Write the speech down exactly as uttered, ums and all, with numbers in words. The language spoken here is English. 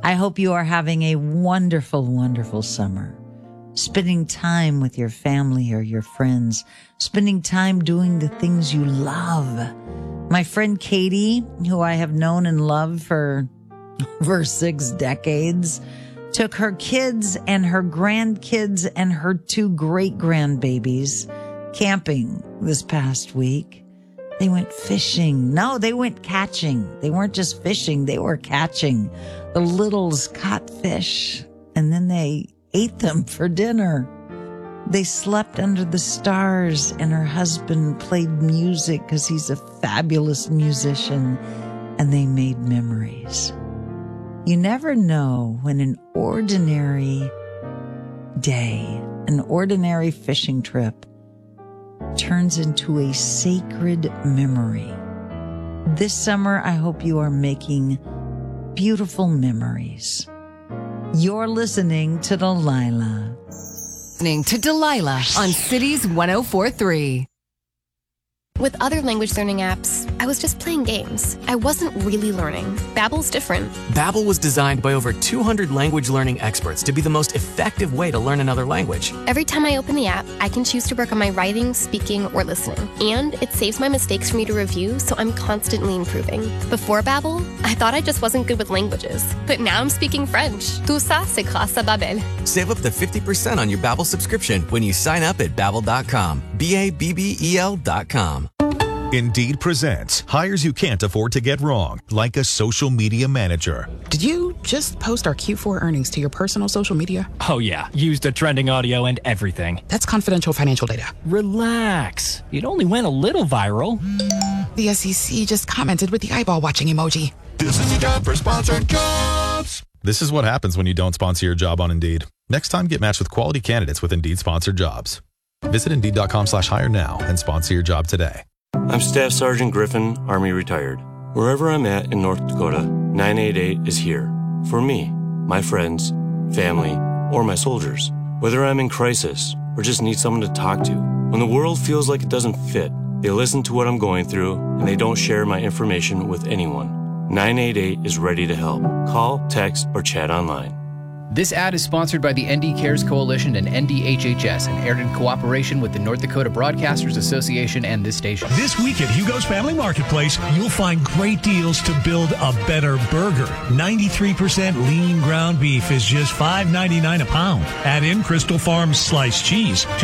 I hope you are having a wonderful, wonderful summer. Spending time with your family or your friends. Spending time doing the things you love. My friend Katie, who I have known and loved for over six decades, took her kids and her grandkids and her two great-grandbabies camping this past week. They went fishing. No, they went catching. They weren't just fishing. They were catching. The littles caught fish, and then they ate them for dinner. They slept under the stars, and her husband played music because he's a fabulous musician, and they made memories. You never know when an ordinary day, an ordinary fishing trip, turns into a sacred memory. This summer, I hope you are making beautiful memories. You're listening to Delilah. Listening to Delilah on Cities one oh four point three. With other language learning apps, I was just playing games. I wasn't really learning. Babbel's different. Babbel was designed by over two hundred language learning experts to be the most effective way to learn another language. Every time I open the app, I can choose to work on my writing, speaking, or listening. And it saves my mistakes for me to review, so I'm constantly improving. Before Babbel, I thought I just wasn't good with languages. But now I'm speaking French. Tout ça, c'est grâce à Babbel. Save up to fifty percent on your Babbel subscription when you sign up at babbel dot com. B A B B E L dot com. Indeed presents hires you can't afford to get wrong, like a social media manager. Did you just post our Q four earnings to your personal social media? Oh, yeah. Used the trending audio and everything. That's confidential financial data. Relax. It only went a little viral. The S E C just commented with the eyeball watching emoji. This is a job for sponsored jobs. This is what happens when you don't sponsor your job on Indeed. Next time, get matched with quality candidates with Indeed sponsored jobs. Visit Indeed dot com slash hire now and sponsor your job today. I'm Staff Sergeant Griffin, Army retired. Wherever I'm at in North Dakota, nine eight eight is here. For me, my friends, family, or my soldiers. Whether I'm in crisis or just need someone to talk to. When the world feels like it doesn't fit, they listen to what I'm going through and they don't share my information with anyone. nine eight eight is ready to help. Call, text, or chat online. This ad is sponsored by the N D Cares Coalition and N D H H S and aired in cooperation with the North Dakota Broadcasters Association and this station. This week at Hugo's Family Marketplace, you'll find great deals to build a better burger. ninety-three percent lean ground beef is just five ninety-nine a pound. Add in Crystal Farms sliced cheese.